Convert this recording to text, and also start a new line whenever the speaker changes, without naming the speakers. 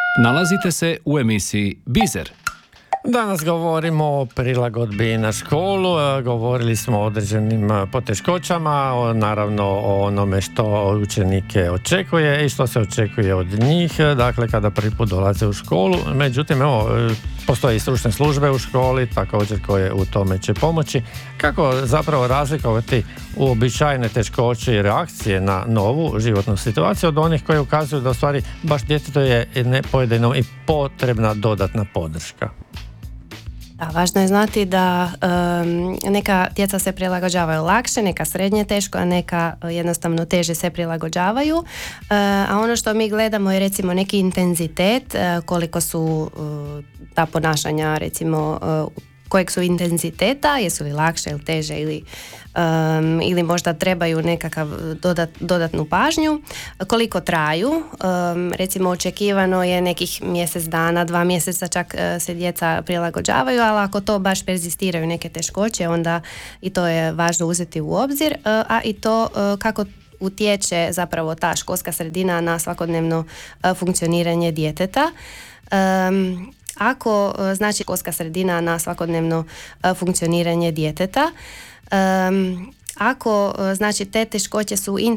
Nalazite se u emisiji Bizer.
Danas govorimo o prilagodbi na školu, govorili smo o određenim poteškoćama, naravno o onome što učenike očekuje i što se očekuje od njih, dakle kada prvi put dolaze u školu. Međutim, postoje i stručne službe u školi također koje u tome će pomoći. Kako zapravo razlikovati uobičajene teškoće i reakcije na novu životnu situaciju od onih koji ukazuju da u stvari baš djetetu je pojedinom i potrebna dodatna podrška?
Da, važno je znati da neka djeca se prilagođavaju lakše, neka srednje teško, a neka jednostavno teže se prilagođavaju. A ono što mi gledamo je recimo neki intenzitet, koliko su ta ponašanja recimo kojeg su intenziteta, jesu li lakše ili teže ili možda trebaju nekakav dodatnu pažnju, koliko traju, recimo očekivano je nekih mjesec dana, 2 mjeseca čak se djeca prilagođavaju, ali ako to baš perzistiraju neke teškoće, onda i to je važno uzeti u obzir, a i to kako utječe zapravo ta školska sredina na svakodnevno funkcioniranje djeteta. Ako znači školska sredina na svakodnevno funkcioniranje djeteta, ako znači te teškoće su